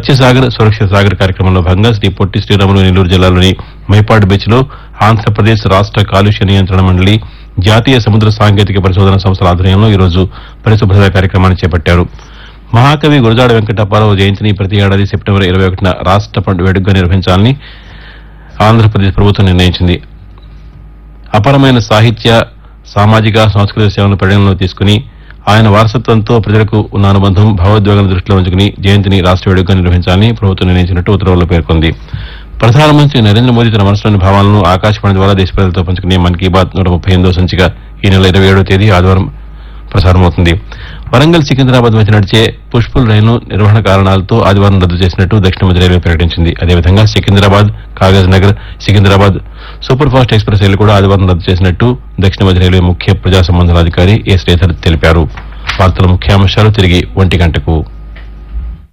స్వచ్ఛ సాగర్ సురక్షిత సాగర్ కార్యక్రమంలో భాగంగా శ్రీ పొట్టి శ్రీరాములు నెల్లూరు జిల్లాలోని మైపాడు బీచ్ లో ఆంధ్రప్రదేశ్ రాష్ట కాలుష్య నియంత్రణ మండలి జాతీయ సముద్ర సాంకేతిక పరిశోధన సంస్థల ఆధ్వర్యంలో ఈ రోజు పరిశుభ్రత కార్యక్రమాన్ని చేపట్టారు. మహాకవి గురజాడ వెంకటప్పారావు జయంతిని ప్రతి ఏడాది సెప్టెంబర్ 21న రాష్ట వేడుకగా నిర్వహించాలని ఆంధ్రప్రదేశ్ ప్రభుత్వం నిర్ణయించింది. అపారమైన సాహిత్య, సామాజిక, సాంస్కృతిక సేవలను పరిగణనలోకి తీసుకుని ఆయన వారసత్వంతో ప్రజలకు ఉన్న అనుబంధం, భావోద్వేగాలను దృష్టిలో ఉంచుకుని జయంతిని రాష్ట వేడుకగా నిర్వహించాలని ప్రభుత్వం నిర్ణయించినట్టు ఉత్తర్వుల్లో పేర్కొంది. ప్రధానమంత్రి నరేంద్ర మోదీ తన మనసులోని భావాలను ఆకాశవాణి ద్వారా దేశ ప్రజలతో పంచుకునే మన్ కీ బాత్ 138వ సంచిక ఈ నెల 27వ తేదీ ఆదివారం ప్రసారమవుతుంది. వరంగల్ సికింద్రాబాద్ మధ్య నడిచే పుష్పుల్ రైలు నిర్వహణ కారణాలతో ఆదివారం రద్దు చేసినట్టు దక్షిణ మధ్య రైల్వే ప్రకటించింది. అదేవిధంగా Secunderabad, Kagaz Nagar, Secunderabad super fast express రైలు కూడా ఆదివారం రద్దు చేసినట్టు దక్షిణ మధ్య రైల్వే ముఖ్య ప్రజా సంబంధాల అధికారి ఏ శ్రీధర్ తెలిపారు. వార్తల ముఖ్యాంశాలు తిరిగి 1 గంటకు.